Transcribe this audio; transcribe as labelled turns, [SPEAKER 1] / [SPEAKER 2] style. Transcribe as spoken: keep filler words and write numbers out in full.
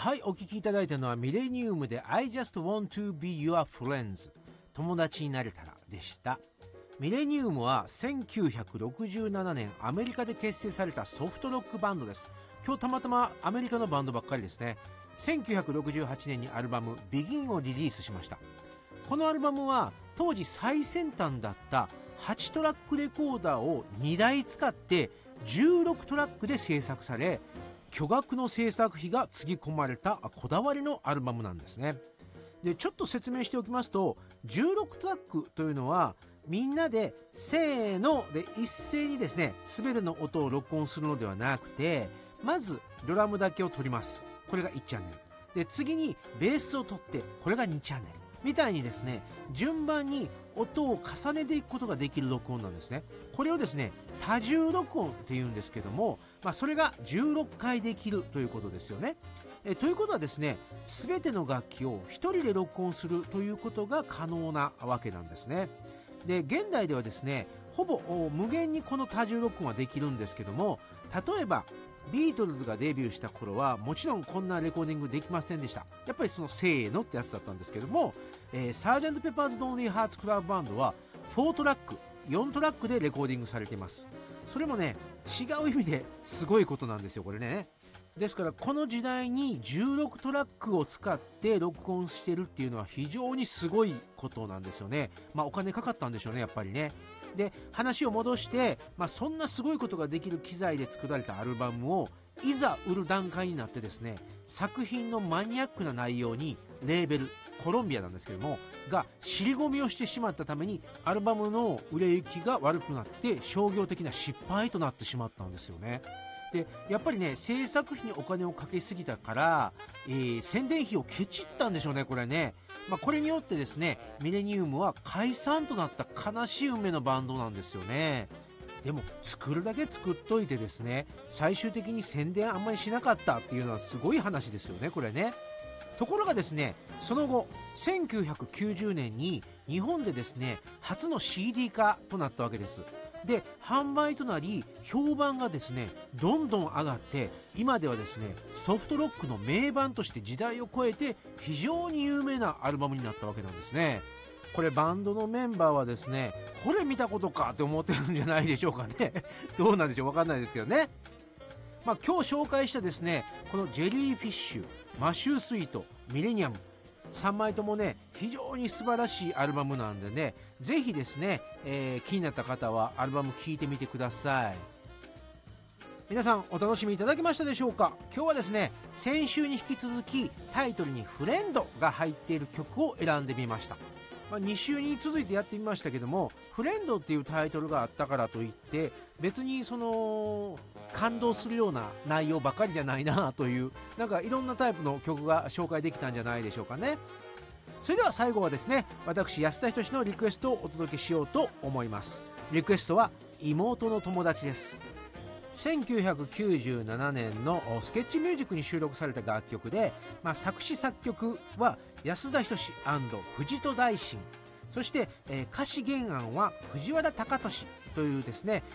[SPEAKER 1] はい、お聴きいただいたのはミレニウムで I just want to be your friends 友達になれたらでした。ミレニウムはせんきゅうひゃくろくじゅうななねんアメリカで結成されたソフトロックバンドです。今日たまたまアメリカのバンドばっかりですね。せんきゅうひゃくろくじゅうはちねんにアルバム Begin をリリースしました。このアルバムは当時最先端だったはちトラックレコーダーをにだい使ってじゅうろくトラックで制作され、巨額の制作費がつぎ込まれたこだわりのアルバムなんですね。でちょっと説明しておきますと、じゅうろくトラックというのはみんなでせーので一斉にですね全ての音を録音するのではなくて、まずドラムだけを取ります。これがいちチャンネルで、次にベースを取ってこれがにチャンネルみたいにですね、順番に音を重ねていくことができる録音なんですね。これをですね多重録音っていうんですけども、まあ、それがじゅうろっかいできるということですよね。えということはですね、全ての楽器をひとりで録音するということが可能なわけなんですね。で現代ではですねほぼ無限にこの多重録音はできるんですけども、例えばビートルズがデビューした頃はもちろんこんなレコーディングできませんでした。やっぱりそのせーのってやつだったんですけども、えー、サージャント・ペパーズ・ロンリー・ハーツ・クラブバンドはよんトラックよんトラックでレコーディングされています。それもね違う意味ですごいことなんですよこれね。ですからこの時代にじゅうろくトラックを使って録音してるっていうのは非常にすごいことなんですよね。まあお金かかったんでしょうねやっぱりね。で話を戻して、まあ、そんなすごいことができる機材で作られたアルバムをいざ売る段階になってですね、作品のマニアックな内容にレーベルコロンビアなんですけどもが尻込みをしてしまったためにアルバムの売れ行きが悪くなって商業的な失敗となってしまったんですよね。でやっぱりね制作費にお金をかけすぎたから、えー、宣伝費をケチったんでしょうねこれね。まあ、これによってですねミレニウムは解散となった悲しい運命のバンドなんですよね。でも作るだけ作っといてですね最終的に宣伝あんまりしなかったっていうのはすごい話ですよねこれね。ところがですねその後せんきゅうひゃくきゅうじゅうねんに日本でですね初の シーディー 化となったわけです。で販売となり評判がですねどんどん上がって、今ではですねソフトロックの名盤として時代を超えて非常に有名なアルバムになったわけなんですね。これバンドのメンバーはですねこれ見たことかって思ってるんじゃないでしょうかねどうなんでしょうわかんないですけどね。まあ今日紹介したですねこのジェリーフィッシュ、マシュースイート、ミレニアムさんまいともね非常に素晴らしいアルバムなんでね、ぜひですね、えー、気になった方はアルバム聴いてみてください。皆さんお楽しみいただけましたでしょうか。今日はですね先週に引き続きタイトルにフレンドが入っている曲を選んでみました。まあ、に週に続いてやってみましたけども、フレンドっていうタイトルがあったからといって別にその感動するような内容ばかりじゃないなという、なんかいろんなタイプの曲が紹介できたんじゃないでしょうかね。それでは最後はですね私安田仁のリクエストをお届けしようと思います。リクエストは妹の友達です。せんきゅうひゃくきゅうじゅうななねんのスケッチミュージックに収録された楽曲で、まあ、作詞作曲は安田仁藤戸大慎、そして、えー、歌詞原案は藤原貴俊というですね、